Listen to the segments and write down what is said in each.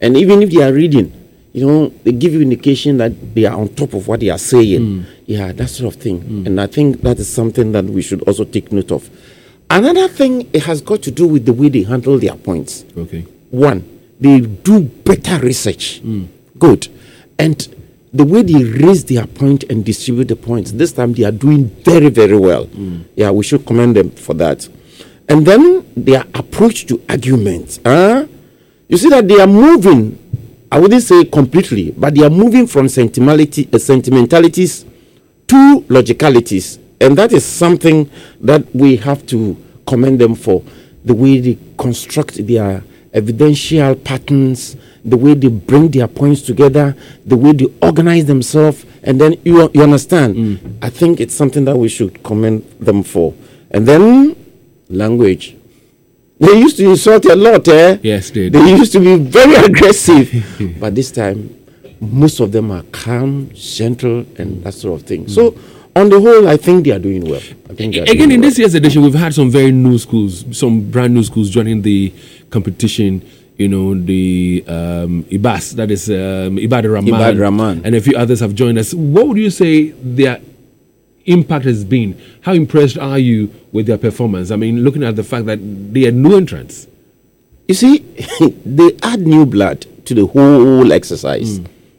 And even if they are reading, they give you indication that they are on top of what they are saying. Yeah, that sort of thing. And I think that is something that we should also take note of. Another thing, it has got to do with the way they handle their points. Okay. One, they do better research. Good. And the way they raise their point and distribute the points, this time they are doing very, very well. Yeah, we should commend them for that. And then their approach to arguments. You see that they are moving, I wouldn't say completely, but they are moving from sentimentalities to logicalities. And that is something that we have to commend them for. The way they construct their evidential patterns, the way they bring their points together, the way they organize themselves, and then you understand. I think it's something that we should commend them for. And then language. They used to insult a lot, Yes, they do. They used to be very aggressive. But this time, most of them are calm, gentle, and that sort of thing. So, on the whole, I think they are doing well. Again, in this year's edition, we've had some very new schools, some brand new schools joining the competition. The IBAS, that is Ibad Rahman, and a few others have joined us. What would you say their impact has been? How impressed are you with their performance? I mean, looking at the fact that they are new entrants. You see, they add new blood to the whole exercise.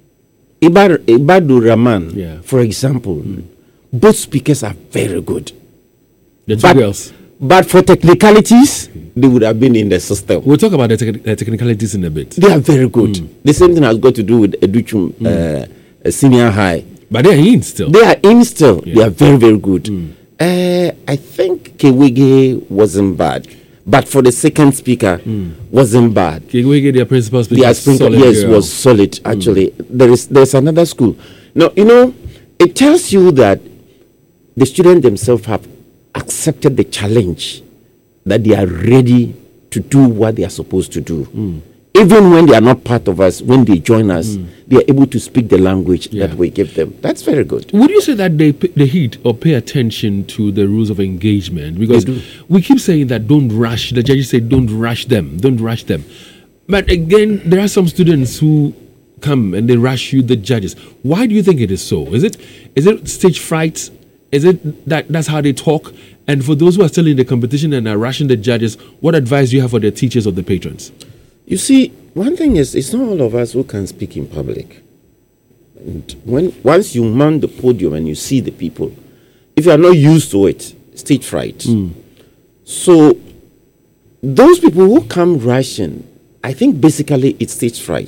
Ibad Rahman, for example, both speakers are very good. The two girls. But for technicalities, they would have been in the system. We'll talk about the technicalities in a bit. They are very good. The same thing has got to do with Educhum Senior High. But they are in still. They are in still. Yeah. They are very, very good. I think Kewege wasn't bad. But for the second speaker, wasn't bad. Kewege, their principal speaker, was solid, actually. There's another school. Now, it tells you that the students themselves have accepted the challenge, that they are ready to do what they are supposed to do. Even when they are not part of us, when they join us, they are able to speak the language that we give them. That's very good. Would you say that they heed or pay attention to the rules of engagement? Because we keep saying that don't rush. The judges say don't rush them. But again, there are some students who come and they rush you, the judges. Why do you think it is so? Is it stage fright? Is it that's how they talk? And for those who are still in the competition and are rushing the judges, what advice do you have for the teachers or the patrons? You see, one thing is, it's not all of us who can speak in public. And once you mount the podium and you see the people, if you are not used to it, stage fright. So those people who come rushing, I think basically it's stage fright.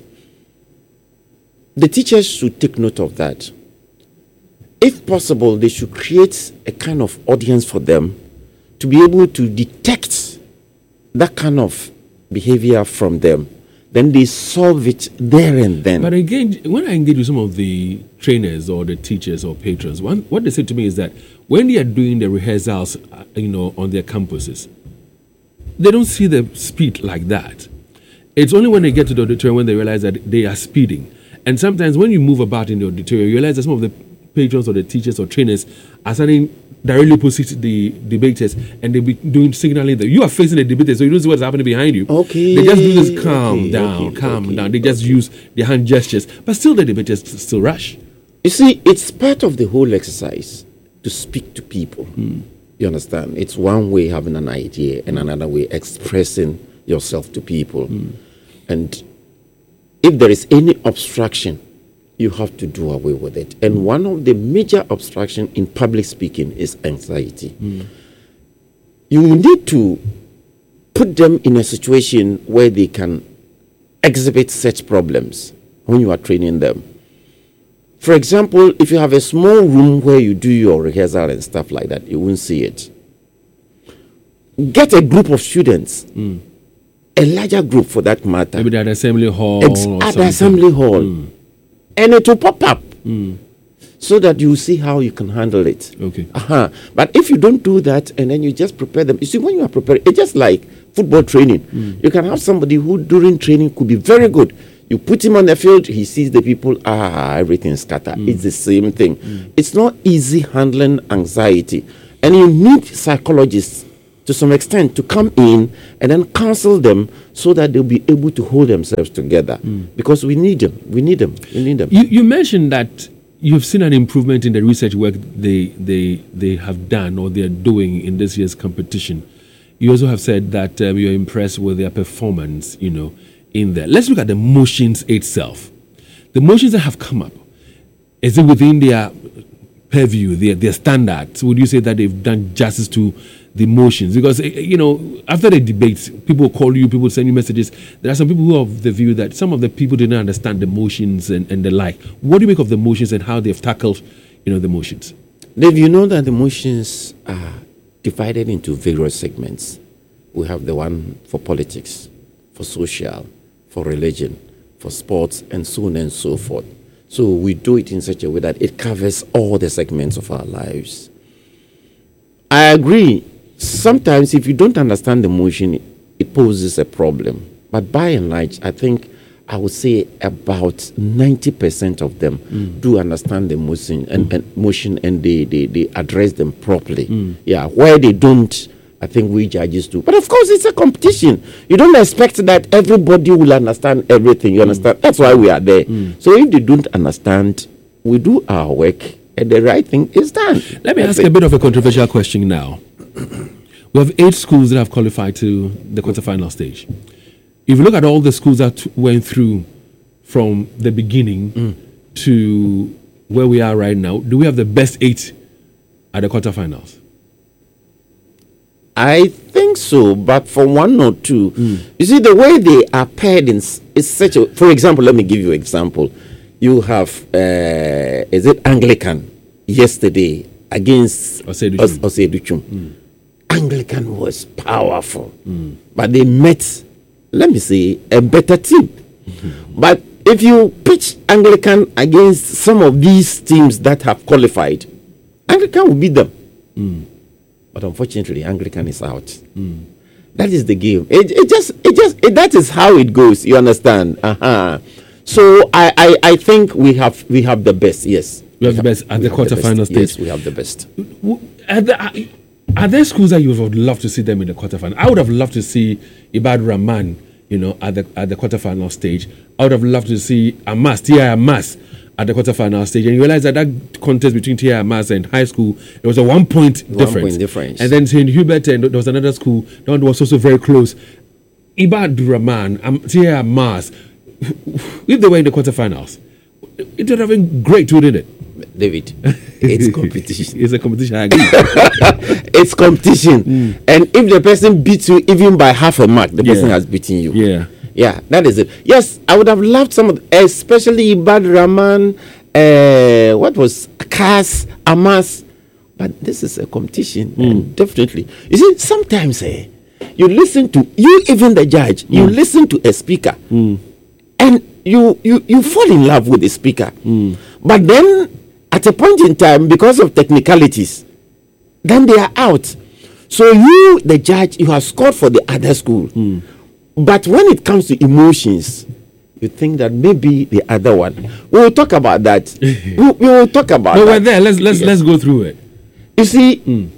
The teachers should take note of that. If possible, they should create a kind of audience for them to be able to detect that kind of behavior from them. Then they solve it there and then. But again, when I engage with some of the trainers or the teachers or patrons, what they say to me is that when they are doing the rehearsals, on their campuses, they don't see the speed like that. It's only when they get to the auditorium when they realize that they are speeding. And sometimes when you move about in the auditorium, you realize that some of the patrons or the teachers or trainers are standing directly opposite the debaters, and they be doing signaling that you are facing the debaters, so you don't see what's happening behind you. Okay. They just do this calm down. They just use their hand gestures, but still the debaters still rush. You see, it's part of the whole exercise to speak to people. You understand? It's one way having an idea and another way expressing yourself to people. And if there is any obstruction, you have to do away with it. And one of the major obstructions in public speaking is anxiety. You need to put them in a situation where they can exhibit such problems when you are training them. For example, if you have a small room where you do your rehearsal and stuff like that, you won't see it. Get a group of students, a larger group for that matter. Maybe at assembly hall. At the assembly hall. And it will pop up so that you see how you can handle it. Okay. But if you don't do that and then you just prepare them, you see, when you are preparing, it's just like football training. You can have somebody who during training could be very good. You put him on the field, he sees the people, everything's scattered. It's the same thing. It's not easy handling anxiety. And you need psychologists to some extent to come in and then counsel them so that they'll be able to hold themselves together. Because we need them. We need them. We need them. You mentioned that you've seen an improvement in the research work they have done or they're doing in this year's competition. You also have said that you're impressed with their performance, in there. Let's look at the motions itself. The motions that have come up, is it within their purview, their standards? Would you say that they've done justice to the motions? Because, after the debates, people call you, people send you messages. There are some people who are of the view that some of the people didn't understand the motions and the like. What do you make of the motions and how they've tackled, the motions? Dave, you know that the motions are divided into various segments. We have the one for politics, for social, for religion, for sports, and so on and so forth. So we do it in such a way that it covers all the segments of our lives. I agree. Sometimes if you don't understand the motion, it poses a problem. But by and large, I think I would say about 90% of them do understand the motion and they address them properly. Yeah, where they don't, I think we judges do. But of course, it's a competition. You don't expect that everybody will understand everything. You understand? That's why we are there. So if they don't understand, we do our work and the right thing is done. Let me ask a bit of a controversial question now. We have 8 schools that have qualified to the quarterfinal stage. If you look at all the schools that went through from the beginning to where we are right now, do we have the best 8 at the quarterfinals? I think so, but for 1 or 2, you see the way they are paired is such a. For example, let me give you an example. You have is it Anglican yesterday against Osei-Duchum. Anglican was powerful, but they met, let me say, a better team. But if you pitch Anglican against some of these teams that have qualified, Anglican will beat them. But unfortunately, Anglican is out. That is the game. That is how it goes. You understand? So I think we have the best. Yes, we have the best at the quarterfinal stage. Yes, we have the best. Are there schools that you would love to see them in the quarterfinal? I would have loved to see Ibad Rahman, at the quarterfinal stage. I would have loved to see TI Amas at the quarterfinal stage. And you realize that contest between TI Amas and high school, there was a 1 point difference. And then St. Hubert and there was another school that was also very close. Ibad Rahman, TI Amas, if they were in the quarterfinals, it would have been great, wouldn't it? David, it's competition. It's a competition, I agree. It's competition. And if the person beats you even by half a mark, the person has beaten you. Yeah, that is it. Yes, I would have loved some of, especially Ibad Rahman, what was Kas, Amas. But this is a competition, and definitely. You see, sometimes you listen to, even the judge, you listen to a speaker, and you fall in love with the speaker. But then, at a point in time, because of technicalities, then they are out. So you, the judge, you have scored for the other school. But when it comes to emotions, you think that maybe the other one. We will talk about that. we will talk about that. We're there. Let's go through it. You see,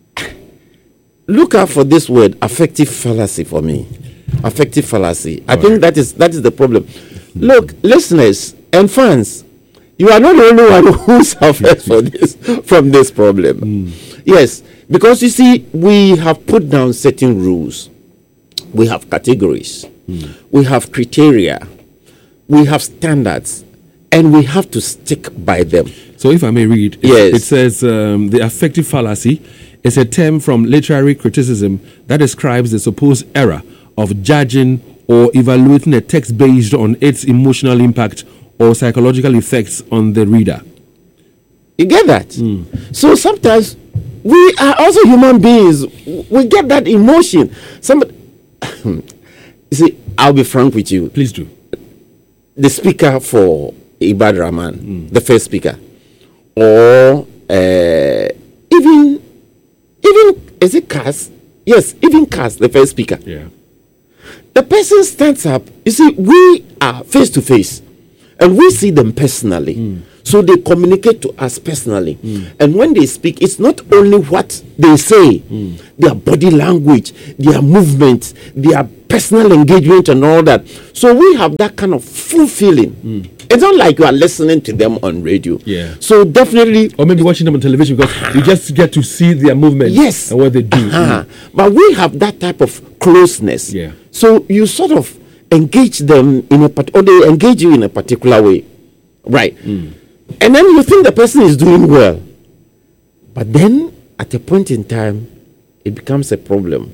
look out for this word, affective fallacy for me. Affective fallacy. I think that is the problem. Look, listeners and fans, you are not the only one who suffers from this problem. Yes, because you see, we have put down certain rules. We have categories. We have criteria. We have standards. And we have to stick by them. So if I may read, it says the affective fallacy is a term from literary criticism that describes the supposed error of judging or evaluating a text based on its emotional impact or psychological effects on the reader. You get that? So sometimes we are also human beings. We get that emotion. You see, I'll be frank with you. Please do. The speaker for Ibad Rahman, the first speaker, or even is it Kas? Yes, even Kas, the first speaker. Yeah. The person stands up. You see, we are face to face, and we see them personally. So they communicate to us personally. And when they speak, it's not only what they say, their body language, their movements, their personal engagement and all that. So we have that kind of full feeling. It's not like you are listening to them on radio. Yeah. So definitely, or maybe watching them on television, because you just get to see their movements. Yes. And what they do. But we have that type of closeness. Yeah. So you sort of engage them or they engage you in a particular way. Right. And then you think the person is doing well. But then at a point in time, it becomes a problem.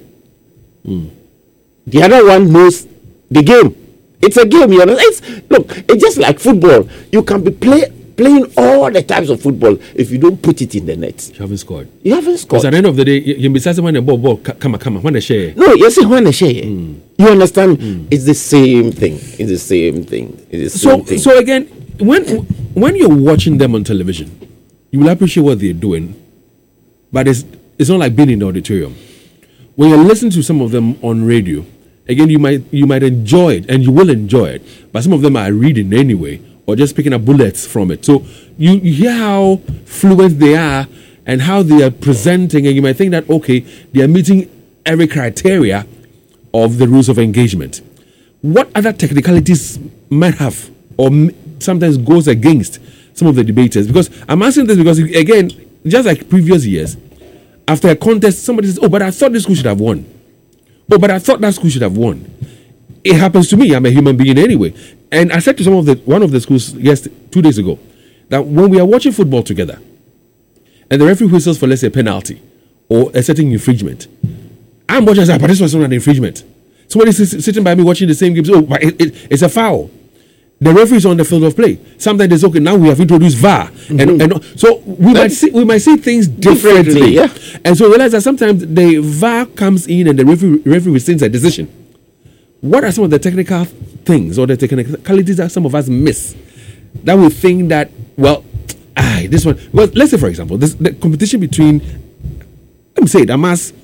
The other one knows the game. It's a game, you know. It's just like football. You can be playing all the types of football. If you don't put it in the net, You haven't scored. you haven't scored. Because at the end of the day, you be saying when the ball come when they share. No, you see when they share. You understand? It's the same thing. It's the same thing. It's the same thing. So again, when you're watching them on television, you will appreciate what they're doing, but it's not like being in the auditorium. When you're listening to some of them on radio, again, you might enjoy it, and you will enjoy it, but some of them are reading anyway, or just picking up bullets from it. So you hear how fluent they are and how they are presenting, and you might think that, okay, they are meeting every criteria of the rules of engagement. What other technicalities might have, or sometimes goes against some of the debaters? Because I'm asking this because, again, just like previous years, after a contest, somebody says, oh, but I thought this school should have won. Oh, but I thought that school should have won. It happens to me. I'm a human being anyway. And I said to one of the schools 2 days ago that when we are watching football together and the referee whistles for, let's say, a penalty or a certain infringement, I'm watching and say, but this was not an infringement. Somebody is sitting by me watching the same game. Oh, but it's a foul. The referee is on the field of play. Sometimes they say, okay, now we have introduced VAR. And so we might see things differently. Yeah. And so realize that sometimes the VAR comes in and the referee rescinds a decision. What are some of the technical things or the technicalities that some of us miss that we think that, well, this one, well, let's say, for example, the competition between, let me say it, Amas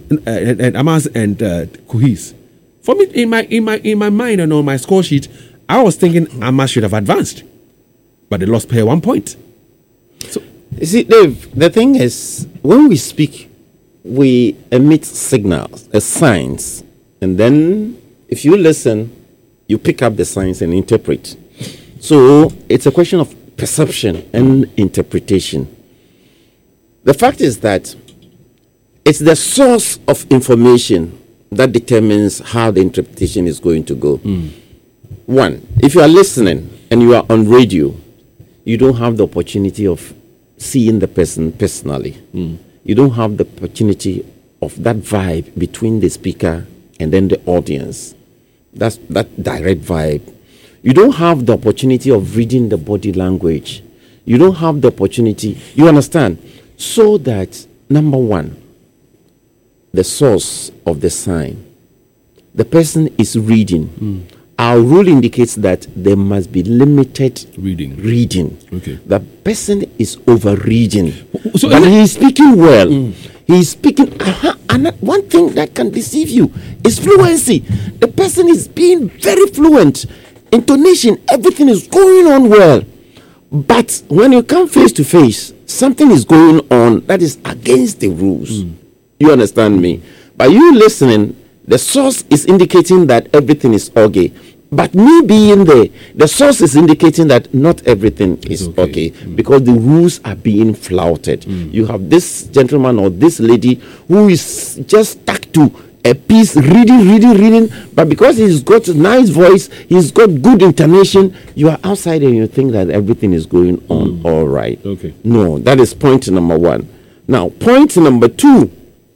and Kuhis. For me, in my mind and on my score sheet, I was thinking Amas should have advanced, but they lost per 1 point. So, you see, Dave, the thing is, when we speak, we emit signals, signs, and then if you listen, you pick up the signs and interpret. So it's a question of perception and interpretation. The fact is that it's the source of information that determines how the interpretation is going to go. One, if you are listening and you are on radio, you don't have the opportunity of seeing the person personally. You don't have the opportunity of that vibe between the speaker and then the audience. That's that direct vibe. You don't have the opportunity of reading the body language. You don't have the opportunity, you understand? So that, number one, the source of the sign, the person is reading. Our rule indicates that there must be limited reading. Okay. The person is over reading. So but he is speaking well. He is speaking. And one thing that can deceive you is fluency. The person is being very fluent. Intonation, everything is going on well. But when you come face to face, something is going on that is against the rules. You understand me? By you listening, the source is indicating that everything is okay. But me being there, the source is indicating that not everything is okay. Because the rules are being flouted. You have this gentleman or this lady who is just stuck to a piece, reading, but because he's got a nice voice, he's got good intonation, you are outside and you think that everything is going on all right. Okay. No, that is point number one. Now, point number two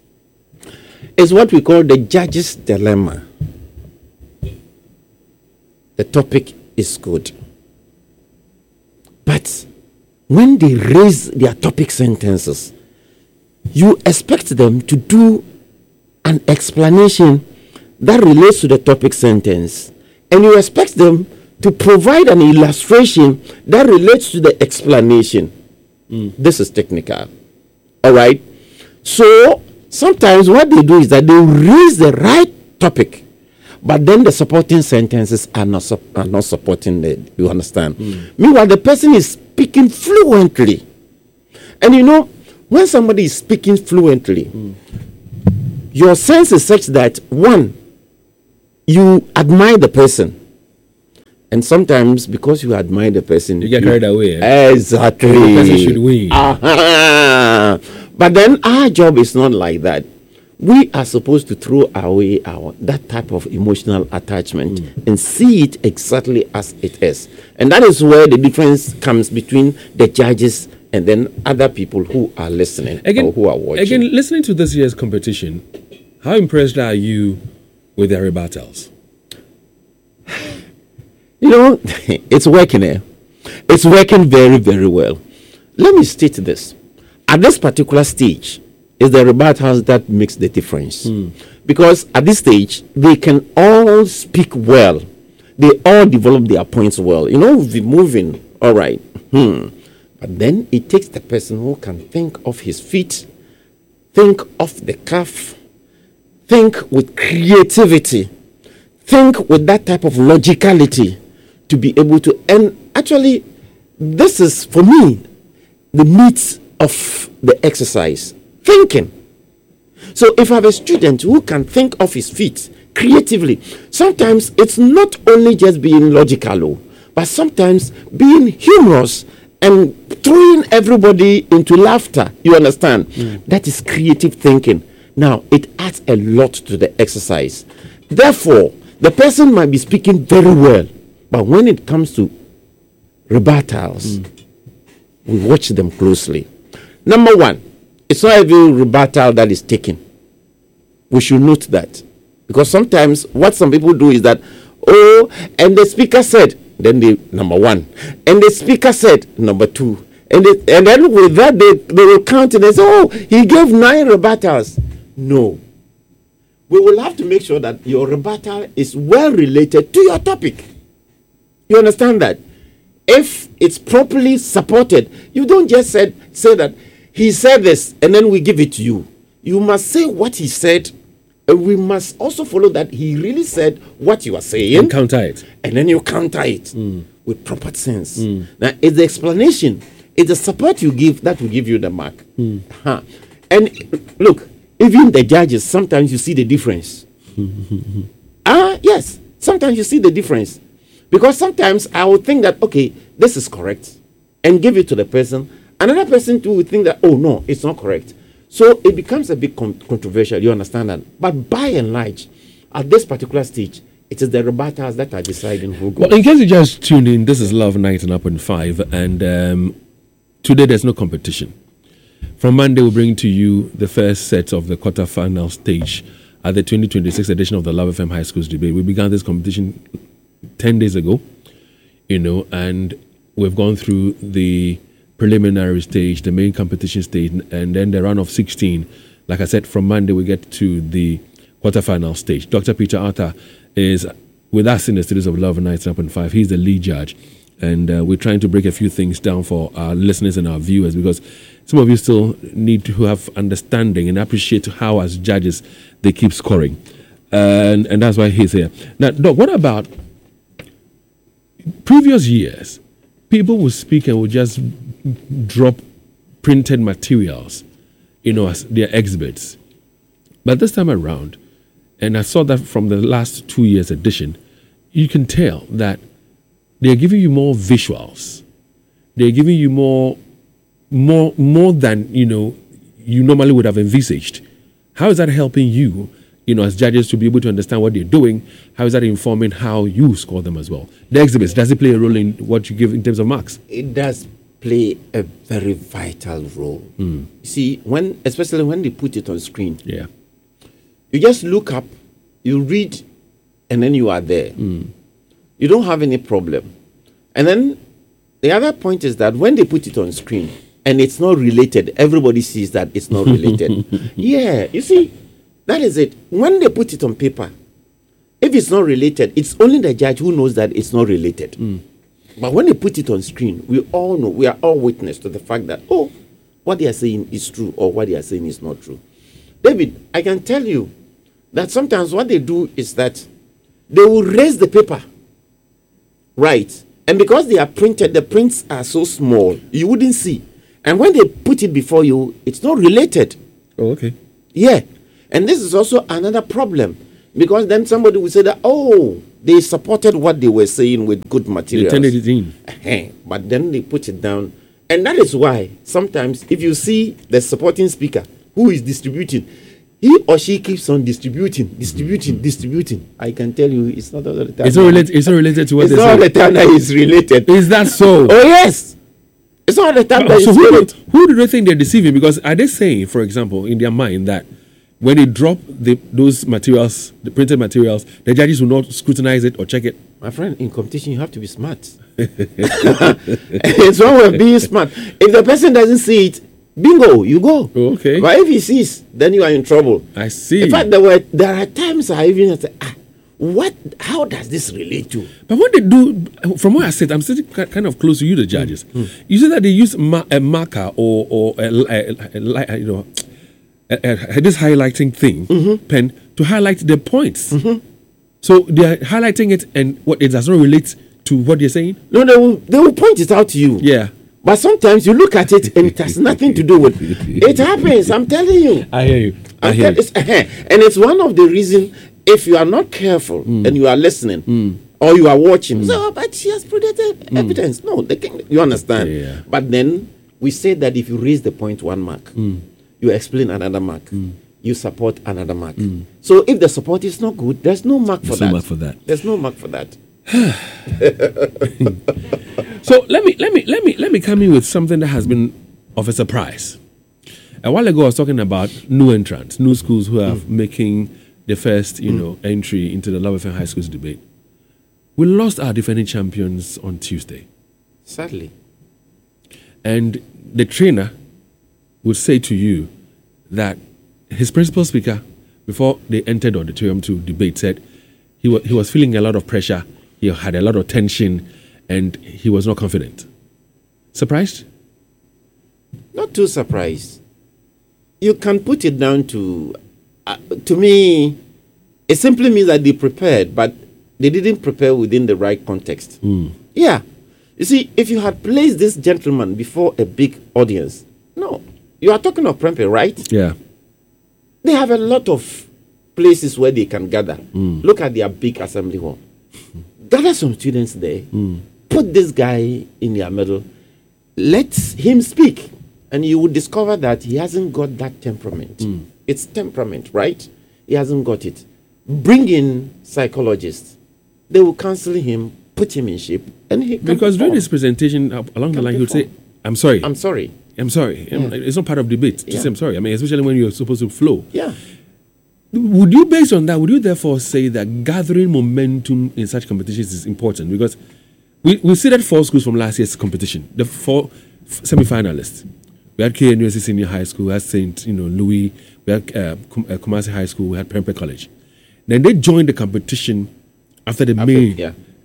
is what we call the judge's dilemma. The topic is good. But when they raise their topic sentences, you expect them to do an explanation that relates to the topic sentence. And you expect them to provide an illustration that relates to the explanation. This is technical. All right? So, sometimes what they do is that they raise the right topic, but then the supporting sentences are not supporting it. You understand? Meanwhile, the person is speaking fluently. And you know, when somebody is speaking fluently, your sense is such that, one, you admire the person. And sometimes, because you admire the person, you get carried away. Exactly. The person should win. But then our job is not like that. We are supposed to throw away that type of emotional attachment and see it exactly as it is. And that is where the difference comes between the judges and then other people who are listening or who are watching. Again, listening to this year's competition, how impressed are you with their rebuttals? You know, it's working here. It's working very, very well. Let me state this. At this particular stage, it's the rebuttals that makes the difference. Because at this stage, they can all speak well. They all develop their points well. You know, we'll be moving, all right. But then it takes the person who can think of his feet, think of the cuff, think with creativity, think with that type of logicality to be able to. And actually, this is, for me, the meat of the exercise. Thinking. So if I have a student who can think of his feet creatively, sometimes it's not only just being logical, but sometimes being humorous and throwing everybody into laughter. You understand? That is creative thinking. Now, it adds a lot to the exercise. Therefore, the person might be speaking very well, but when it comes to rebuttals, we watch them closely. Number one, it's not every rebuttal that is taken. We should note that. Because sometimes what some people do is that, and the speaker said, then they, number one. And the speaker said, number two. And then with that, they will count and they say, he gave 9 rebuttals. No. We will have to make sure that your rebuttal is well related to your topic. You understand that? If it's properly supported, you don't just say that he said this and then we give it to you. You must say what he said, and we must also follow that he really said what you are saying. And counter it. And then you counter it with proper sense. Now, it's the explanation, it's the support you give that will give you the mark. And look, even the judges, sometimes you see the difference. Yes, sometimes you see the difference. Because sometimes I would think that, okay, this is correct, and give it to the person. Another person too would think that, oh no, it's not correct. So it becomes a bit controversial, you understand that? But by and large, at this particular stage, it is the rebuttals that are deciding who goes. Well, in case you just tuned in, this is Love 99.5, and today there's no competition. From Monday, we'll bring to you the first set of the quarterfinal stage at the 2026 edition of the Love FM High Schools Debate. We began this competition 10 days ago, and we've gone through the preliminary stage, the main competition stage, and then the round of 16. Like I said, from Monday, we get to the quarterfinal stage. Dr. Peter Arthur is with us in the studios of Love 99.5. He's the lead judge, and we're trying to break a few things down for our listeners and our viewers, because some of you still need to have understanding and appreciate how, as judges, they keep scoring. And that's why he's here. Now, Doc, what about previous years? People will speak and will just drop printed materials, as their exhibits. But this time around, and I saw that from the last 2 years edition, you can tell that they're giving you more visuals. They're giving you more than, you normally would have envisaged. How is that helping you, as judges, to be able to understand what they're doing? How is that informing how you score them as well? The exhibits, does it play a role in what you give in terms of marks? It does play a very vital role. You see, especially when they put it on screen. Yeah. You just look up, you read, and then you are there. You don't have any problem. And then the other point is that when they put it on screen and it's not related, everybody sees that it's not related. Yeah, you see, that is it. When they put it on paper, if it's not related, it's only the judge who knows that it's not related. But when they put it on screen, we all know, we are all witness to the fact that, what they are saying is true or what they are saying is not true. David, I can tell you that sometimes what they do is that they will raise the paper, right? And because they are printed, the prints are so small, you wouldn't see. And when they put it before you, it's not related. Oh, okay. Yeah. And this is also another problem, because then somebody will say that, oh, they supported what they were saying with good materials. They turned it in. But then they put it down. And that is why sometimes if you see the supporting speaker who is distributing, he or she keeps on distributing. I can tell you it's not all the time. It's not related to what they say. It's not all the time that it's related. Is that so? Oh, yes. It's not all the time that So it's related. who do they think they're deceiving? Because are they saying, for example, in their mind that when they drop those materials, the printed materials, the judges will not scrutinize it or check it? My friend, in competition, you have to be smart. It's one way of being smart. If the person doesn't see it, bingo, you go. Okay. But if he sees, then you are in trouble. I see. In fact, there are times I even say, how does this relate to? But what they do, from what I said, I'm sitting kind of close to you, the judges. You said that they use a marker or this highlighting thing, pen, to highlight the points. So they are highlighting it, and what it does not relate to what you're saying. No, they will point it out to you. Yeah. But sometimes you look at it and it has nothing to do with it. It happens. I'm telling you. I hear you. And it's one of the reasons, if you are not careful and you are listening or you are watching, so, but she has produced evidence. No, you understand. Yeah. But then we say that if you raise the point 1 mark, you explain another mark, you support another mark. So if the support is not good, there's no mark for that. There's no mark for that. So let me come in with something that has been of a surprise. A while ago, I was talking about new entrants, new schools who are making the first, entry into the Love FM High Schools debate. We lost our defending champions on Tuesday. Sadly. And the trainer would say to you that his principal speaker, before they entered the auditorium to debate, said he was feeling a lot of pressure, he had a lot of tension, and he was not confident. Surprised? Not too surprised. You can put it down to me, it simply means that they prepared, but they didn't prepare within the right context. Yeah. You see, if you had placed this gentleman before a big audience, no, you are talking of Prempeh, right? Yeah. They have a lot of places where they can gather. Look at their big assembly hall. Gather some students there. Put this guy in their middle. Let him speak. And you will discover that he hasn't got that temperament. It's temperament, right? He hasn't got it. Bring in psychologists. They will counsel him, put him in shape, and he can Because during perform. his presentation along the line, he would say, I'm sorry. I'm sorry. It's not part of debate to Yeah. say I'm sorry. I mean, especially when you're supposed to flow. Yeah. Would you, based on that, would you therefore say that gathering momentum in such competitions is important? Because we see that 4 schools from last year's competition, the 4 semi-finalists. We had KNUST Senior High School, we had St. Louis, we had Kumasi High School, we had Prempeh College. Then they joined the competition after the main,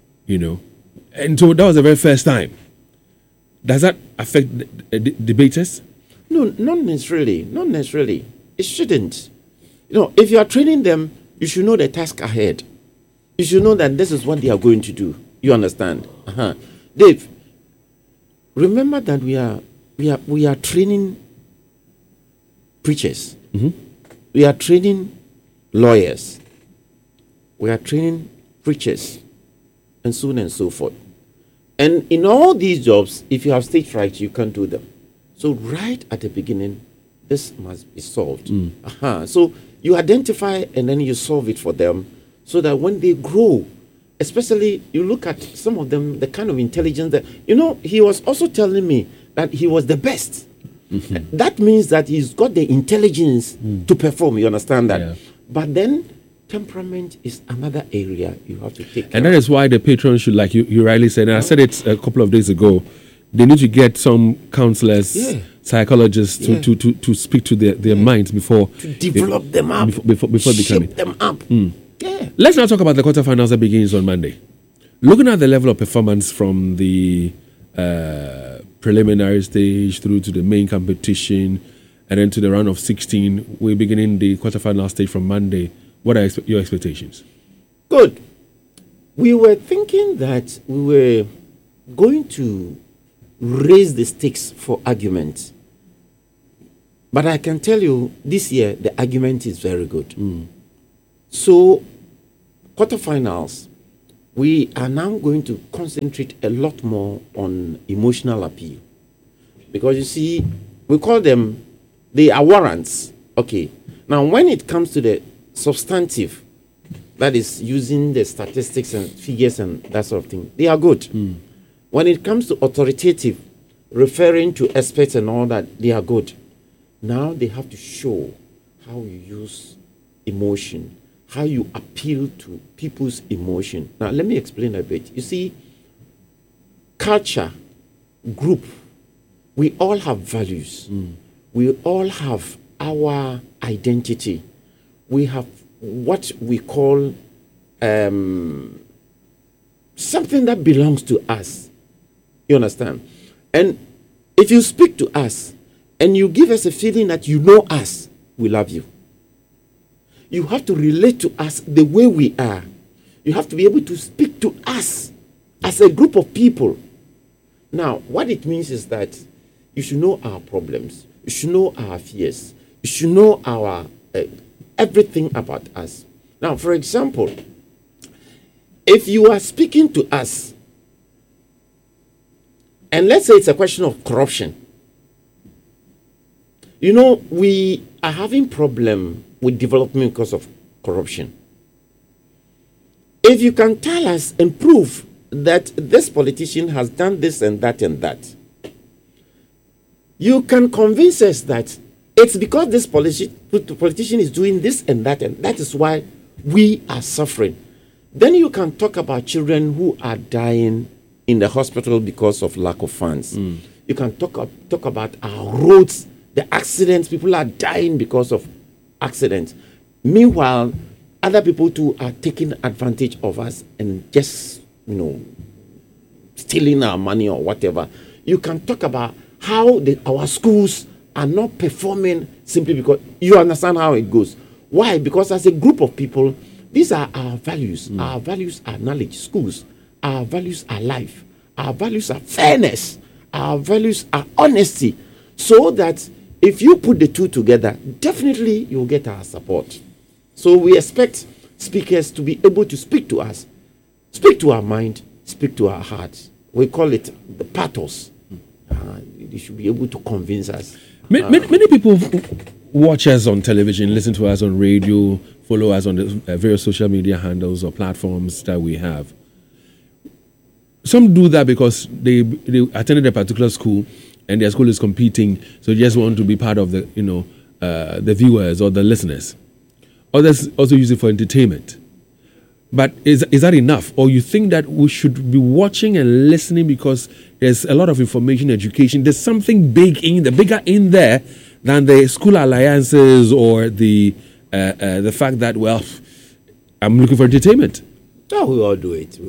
and so that was the very first time. Does that affect the debaters? No, not necessarily. Not necessarily. It shouldn't. If you are training them, you should know the task ahead. You should know that this is what they are going to do. You understand? Dave, remember that we are training preachers. We are training lawyers. We are training preachers, and so on and so forth. And in all these jobs, if you have stage fright, you can't do them. So right at the beginning, this must be solved. So you identify and then you solve it for them, so that when they grow, especially you look at some of them, the kind of intelligence that, he was also telling me that he was the best. That means that he's got the intelligence to perform, you understand that? Yeah. But then temperament is another area you have to take care And that is why the patrons should, like you rightly said, and I said it a couple of days ago, they need to get some counselors, psychologists to speak to their minds before to develop them up, before they come in. shape them up. Yeah. Let's now talk about the quarterfinals that begins on Monday. Looking at the level of performance from the preliminary stage through to the main competition and then to the round of 16, we're beginning the quarterfinal stage from Monday. What are your expectations? Good. We were thinking that we were going to raise the stakes for argument. But I can tell you, this year, the argument is very good. So, quarterfinals, we are now going to concentrate a lot more on emotional appeal. Because you see, we call them, they are warrants. Okay. Now, when it comes to the substantive, that is using the statistics and figures and that sort of thing, they are good. When it comes to authoritative, referring to experts and all that, they are good. Now they have to show how you use emotion, how you appeal to people's emotion. Now, let me explain a bit. You see, culture, group, we all have values. We all have our identity. We have what we call something that belongs to us. You understand? And if you speak to us and you give us a feeling that you know us, we love you. You have to relate to us the way we are. You have to be able to speak to us as a group of people. Now, what it means is that you should know our problems. You should know our fears. You should know our everything about us. Now, for example, if you are speaking to us, and let's say it's a question of corruption, you know, we are having problem with development because of corruption. If you can tell us and prove that this politician has done this and that and that, you can convince us that it's because this politician is doing this and that is why we are suffering. Then you can talk about children who are dying in the hospital because of lack of funds. You can talk about our roads, the accidents. People are dying because of accidents. Meanwhile, other people too are taking advantage of us and just, stealing our money or whatever. You can talk about how our schools are not performing simply because you understand how it goes. Why? Because as a group of people, these are our values. Our values are knowledge, schools. Our values are life. Our values are fairness. Our values are honesty. So that if you put the two together, definitely you'll get our support. So we expect speakers to be able to speak to us, speak to our mind, speak to our hearts. We call it the pathos. They should be able to convince us. Many people watch us on television, listen to us on radio, follow us on the various social media handles or platforms that we have. Some do that because they attended a particular school and their school is competing, so they just want to be part of the the viewers or the listeners. Others also use it for entertainment. But is that enough? Or you think that we should be watching and listening because there's a lot of information, education. There's something bigger in there than the school alliances or the fact that, well, I'm looking for entertainment. No, we all do it.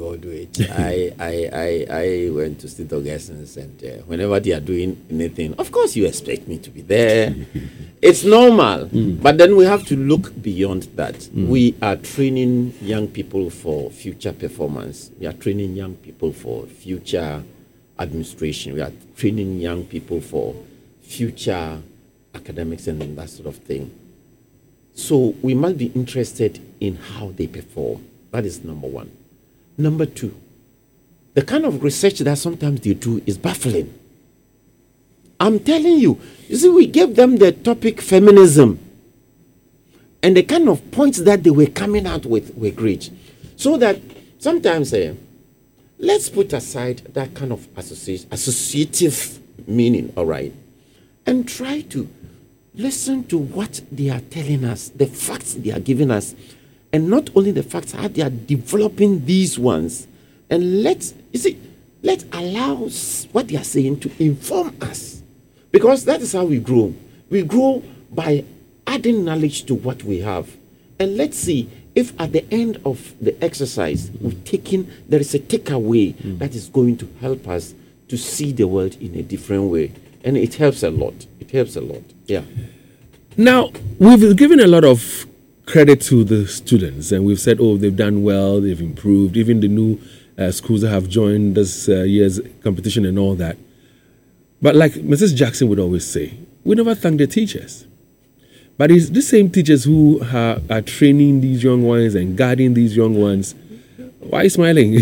I went to St. Augustine's, and whenever they are doing anything, of course you expect me to be there. It's normal. But then we have to look beyond that. We are training young people for future performance. We are training young people for future administration. We are training young people for future academics and that sort of thing. So we must be interested in how they perform. That is number one. Number two, the kind of research that sometimes they do is baffling. I'm telling you, see, we gave them the topic feminism, and the kind of points that they were coming out with were great. So that sometimes, let's put aside that kind of associative meaning, all right, and try to listen to what they are telling us, the facts they are giving us, and not only the facts, how they are developing these ones. And let's allow what they are saying to inform us. Because that is how we grow. We grow by adding knowledge to what we have. And let's see if at the end of the exercise, there is a takeaway that is going to help us to see the world in a different way. And it helps a lot. Yeah. Now, we've given a lot of credit to the students, and we've said, oh, they've done well, they've improved, even the new schools that have joined this year's competition and all that. But like Mrs. Jackson would always say, we never thank the teachers. But it's the same teachers who are training these young ones and guiding these young ones. Why are you smiling?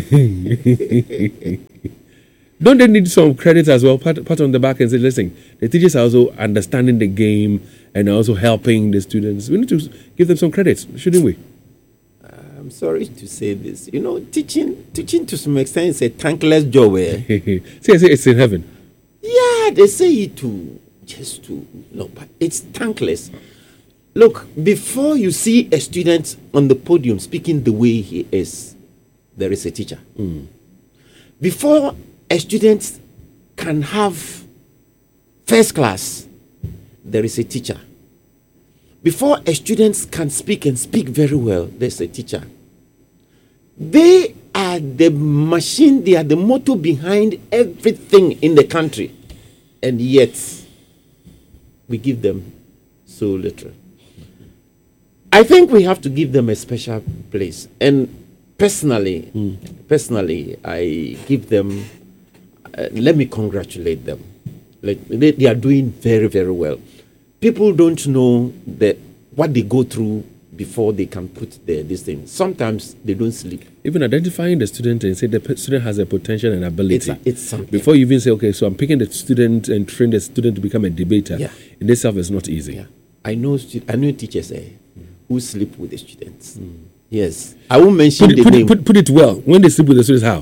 Don't they need some credit as well? Pat on the back and say, listen, the teachers are also understanding the game and also helping the students. We need to give them some credit, shouldn't we? I'm sorry to say this. You know, teaching to some extent is a thankless job. Say it's in heaven. Yeah, they say it but it's thankless. Look, before you see a student on the podium speaking the way he is, there is a teacher. Before a student can have first class, there is a teacher. Before a student can speak and speak very well, there's a teacher. They are the machine, they are the motor behind everything in the country. And yet, we give them so little. I think we have to give them a special place. And personally, I give them, let me congratulate them. Like they are doing very, very well. People don't know what they go through before they can put this thing. Sometimes they don't sleep. Even identifying the student and say the student has a potential and ability. It's something. Before you even say, okay, so I'm picking the student and train the student to become a debater. Yeah. In itself is not easy. Yeah. I know teachers who sleep with the students. Yes. I won't mention the name. Put it well. When they sleep with the students, how?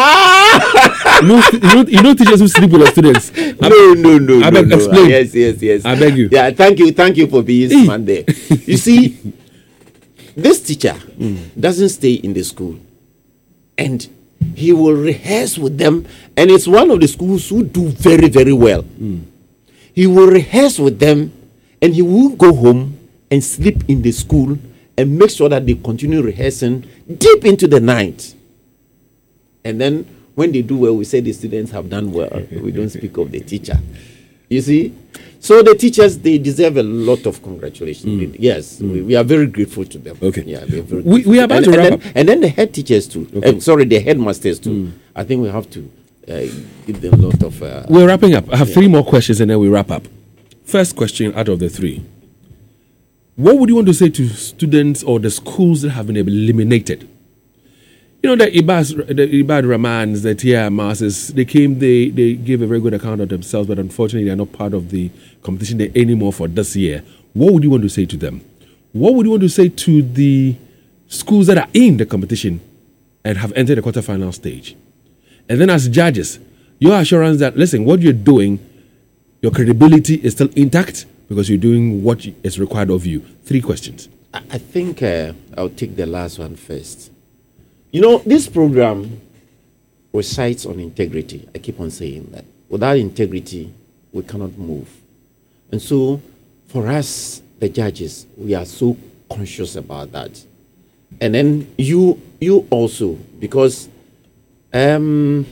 You know teachers who sleep with the students. No. I beg, explain. Yes. I beg you. Yeah, thank you for being smart there. You see, this teacher doesn't stay in the school, and he will rehearse with them, and it's one of the schools who do very, very well. He will rehearse with them, and he will go home and sleep in the school and make sure that they continue rehearsing deep into the night. And then when they do well, we say the students have done well. We don't speak of the teacher. You see? So the teachers, they deserve a lot of congratulations. Yes, we are very grateful to them. Okay. Yeah, we are very we are about to wrap up. And then the head teachers too. Okay. The headmasters too. I think we have to give them a lot of... We're wrapping up. I have 3 more questions and then we wrap up. First question out of the 3. What would you want to say to students or the schools that have been eliminated? You know, the Ibad Rahmans, the Tia Masters, they came, they gave a very good account of themselves, but unfortunately they're not part of the competition anymore for this year. What would you want to say to them? What would you want to say to the schools that are in the competition and have entered the quarterfinal stage? And then as judges, your assurance that, listen, what you're doing, your credibility is still intact because you're doing what is required of you. 3 questions. I think I'll take the last one first. You know, this program resides on integrity. I keep on saying that. Without integrity, we cannot move. And so, for us, the judges, we are so conscious about that. And then you also, because people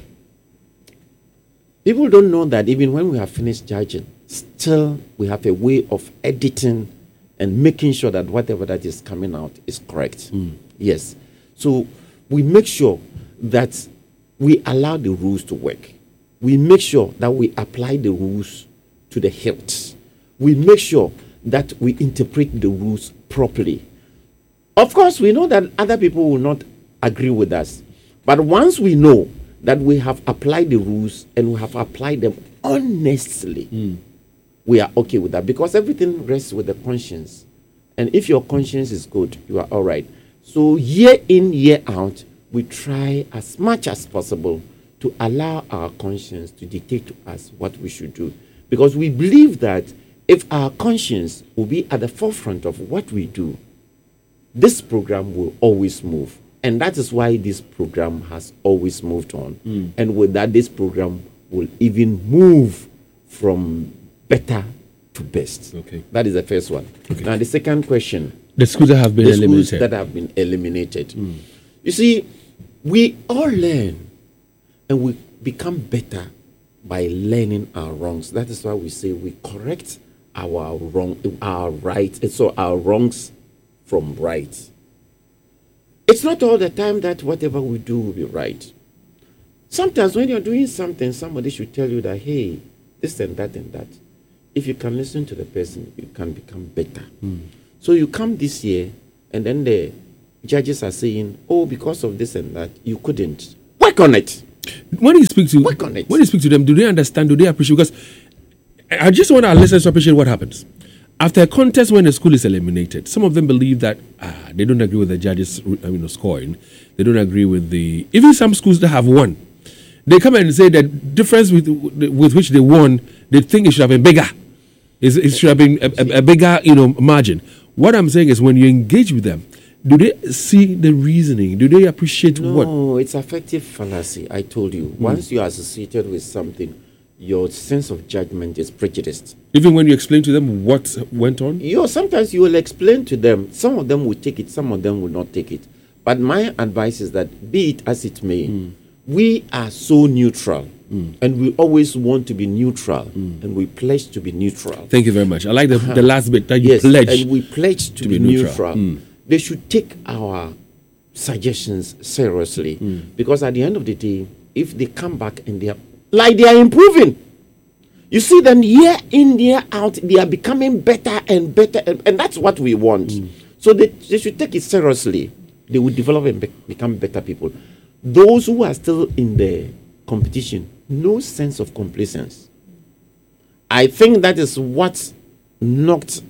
don't know that even when we have finished judging, still we have a way of editing and making sure that whatever that is coming out is correct. Yes. So we make sure that we allow the rules to work. We make sure that we apply the rules to the hilt. We make sure that we interpret the rules properly. Of course, we know that other people will not agree with us. But once we know that we have applied the rules and we have applied them honestly, we are okay with that, because everything rests with the conscience. And if your conscience is good, you are all right. So year in, year out, we try as much as possible to allow our conscience to dictate to us what we should do. Because we believe that if our conscience will be at the forefront of what we do, this program will always move. And that is why this program has always moved on. And with that, this program will even move from better to best. Okay. That is the first one. Okay. Now, the second question. The schools that have been eliminated. Schools that have been eliminated. You see, we all learn and we become better by learning our wrongs. That is why we say we correct our wrongs from right. It's not all the time that whatever we do will be right. Sometimes when you're doing something, somebody should tell you that, hey, this and that and that. If you can listen to the person, you can become better. So you come this year, and then the judges are saying, oh, because of this and that, you couldn't. Work on it. When you speak to Work on it. When you speak to them, do they understand? Do they appreciate? Because I just want our listeners to appreciate what happens. After a contest when the school is eliminated, some of them believe that they don't agree with the judges scoring. They don't agree with the... Even some schools that have won, they come and say that difference with which they won, they think it should have been bigger. It should have been a bigger margin. What I'm saying is when you engage with them, do they see the reasoning? Do they appreciate what? No, it's affective fallacy. I told you. Once you are associated with something, your sense of judgment is prejudiced. Even when you explain to them what went on? Sometimes you will explain to them. Some of them will take it, some of them will not take it. But my advice is that, be it as it may, we are so neutral. And we always want to be neutral. And we pledge to be neutral. Thank you very much. I like the last bit that you pledge. And we pledge to be neutral. They should take our suggestions seriously. Because at the end of the day, if they come back and they are improving, you see them year in, year out, they are becoming better and better, and that's what we want. So they should take it seriously. They will develop and become better people. Those who are still in the competition, no sense of complacence. I think that is what knocked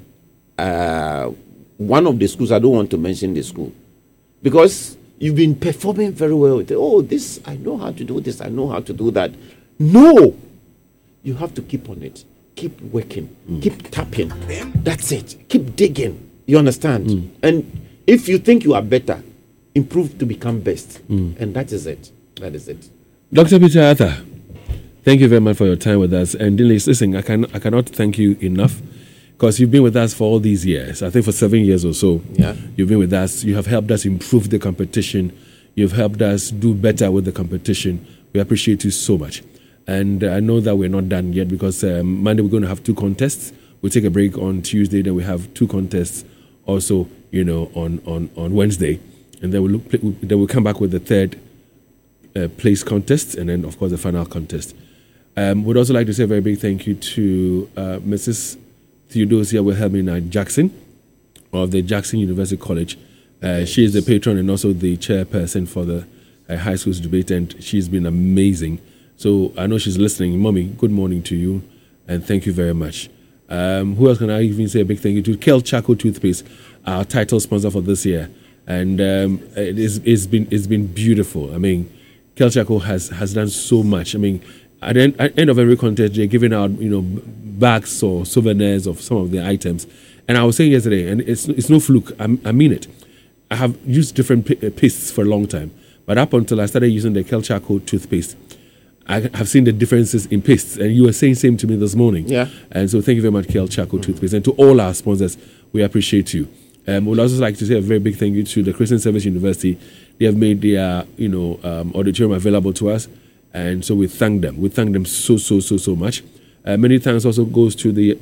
one of the schools. I don't want to mention the school, because you've been performing very well. Oh, this, I know how to do this, I know how to do that. No, you have to keep on it. Keep working. Keep tapping. That's it. Keep digging. You understand? And if you think you are better, improve to become best. And that is it. That is it. Dr. Peter Arthur, thank you very much for your time with us. And Dinley, listen, I cannot thank you enough, because you've been with us for all these years. I think for 7 years or so. Yeah. You've been with us. You have helped us improve the competition. You've helped us do better with the competition. We appreciate you so much. And I know that we're not done yet, because Monday we're going to have 2 contests. We'll take a break on Tuesday. Then we have 2 contests also, on Wednesday. And then we'll come back with the third place contest, and then, of course, the final contest. Would also like to say a very big thank you to Mrs. Theodosia Wilhelmina Jackson of the Jackson University College. She is the patron and also the chairperson for the high school's debate, and she's been amazing. So I know she's listening. Mommy, good morning to you, and thank you very much. Who else can I even say a big thank you to? Kel Chaco Toothpaste, our title sponsor for this year, and it's been beautiful. I mean, Kel Chaco has done so much. I mean, at the end of every contest, they're giving out bags or souvenirs of some of the items. And I was saying yesterday, and it's no fluke. I mean it. I have used different pastes for a long time, but up until I started using the Kel Chaco toothpaste, I have seen the differences in pastes, and you were saying same to me this morning. Yeah. And so thank you very much, Kel Chaco toothpaste, and to all our sponsors, we appreciate you. We'd also like to say a very big thank you to the Christian Service University. They have made their auditorium available to us, and so we thank them. We thank them so much. Many thanks also goes to the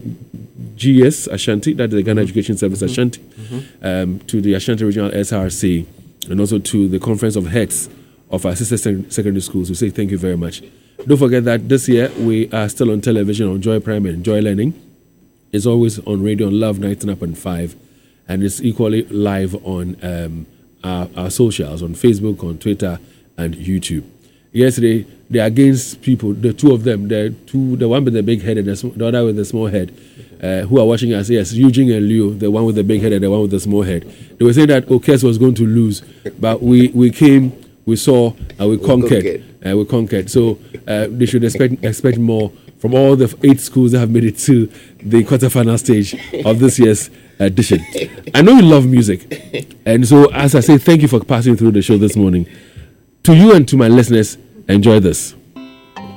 GS Ashanti, that is the Ghana Education Service Ashanti, to the Ashanti Regional SRC, and also to the Conference of Heads of our sister secondary schools. We say thank you very much. Don't forget that this year we are still on television on Joy Prime and Joy Learning. It's always on radio on Love 99.5, and it's equally live on our socials, on Facebook, on Twitter, and YouTube. Yesterday, they're against people, the two of them, the one with the big head and the other with the small head, who are watching us. Yes, Eugene and Leo, the one with the big head and the one with the small head. They were saying that Okes was going to lose, but we came, we saw, and we conquered. So they should expect more from all the 8 schools that have made it to the quarterfinal stage of this year's edition. I know you love music, and so as I say, thank you for passing through the show this morning. To you and to my listeners, enjoy this.